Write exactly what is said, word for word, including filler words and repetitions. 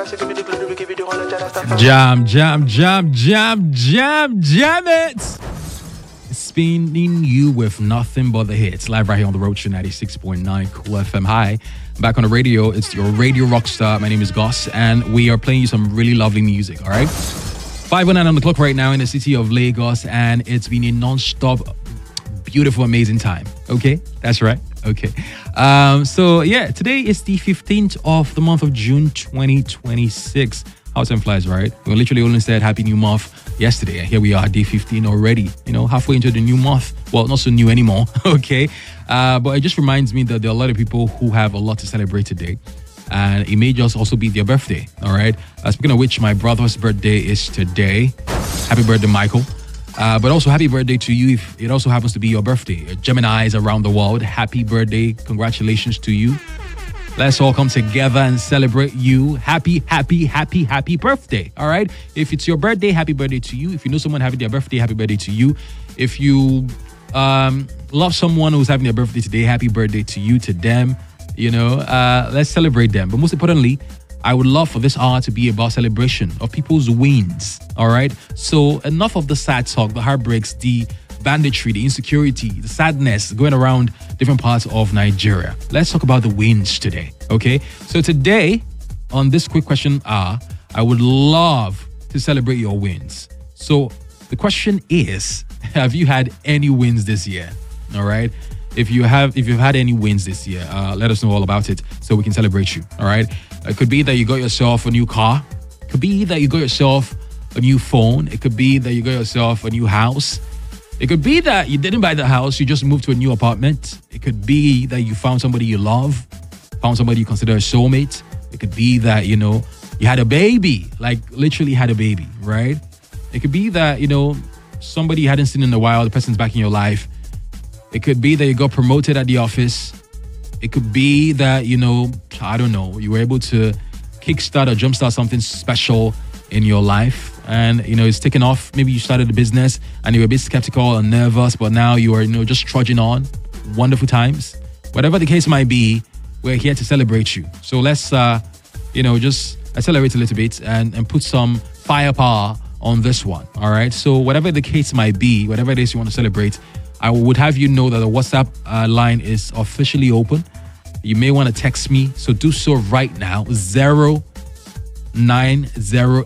Jam, jam, jam, jam, jam, jam it! Spinning you with nothing but the hits. Live right here on the Road Show ninety-six point nine Cool F M. Hi, back on the radio. It's your radio rock star. My name is Gus, and we are playing you some really lovely music, all right? five oh nine on the clock right now in the city of Lagos, and it's been a non-stop, beautiful, amazing time. Okay? That's right. Okay. Um, so, yeah, today is the fifteenth of the month of June, twenty twenty-six. How time flies, right? We literally only said Happy New Month yesterday, and here we are, day fifteen already, you know, halfway into the new month. Well, not so new anymore, okay? Uh, but it just reminds me that there are a lot of people who have a lot to celebrate today, and it may just also be their birthday, all right? Uh, speaking of which, my brother's birthday is today. Happy birthday, Michael. Uh, but also, happy birthday to you if it also happens to be your birthday. Geminis around the world, happy birthday. Congratulations to you. Let's all come together and celebrate you. Happy, happy, happy, happy birthday. All right? If it's your birthday, happy birthday to you. If you know someone having their birthday, happy birthday to you. If you um, love someone who's having their birthday today, happy birthday to you, to them. You know, uh, let's celebrate them. But most importantly, I would love for this hour to be about celebration of people's wins. All right? So enough of the sad talk, the heartbreaks, the banditry, the insecurity, the sadness going around different parts of Nigeria. Let's talk about the wins today, okay? So today, on this quick question hour, I would love to celebrate your wins. So the question is, have you had any wins this year? All right? If you have, if you've had any wins this year, uh, let us know all about it so we can celebrate you, all right? It could be that you got yourself a new car. It could be that you got yourself a new phone. It could be that you got yourself a new house. It could be that you didn't buy the house, you just moved to a new apartment. It could be that you found somebody you love, found somebody you consider a soulmate. It could be that, you know, you had a baby, like literally had a baby, right? It could be that, you know, somebody you hadn't seen in a while, the person's back in your life. It could be that you got promoted at the office. It could be that, you know, I don't know, you were able to kickstart or jumpstart something special in your life. And, you know, it's taken off. Maybe you started a business and you were a bit skeptical and nervous, but now you are, you know, just trudging on. Wonderful times. Whatever the case might be, we're here to celebrate you. So let's, uh, you know, just accelerate a little bit and, and put some firepower on this one. All right. So whatever the case might be, whatever it is you want to celebrate, I would have you know that the WhatsApp uh, line is officially open. You may want to text me. So do so right now. zero nine zero